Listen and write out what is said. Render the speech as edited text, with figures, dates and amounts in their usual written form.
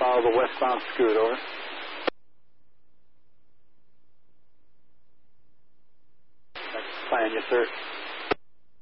follow the westbound scoot, over. That's the plan, yes, sir.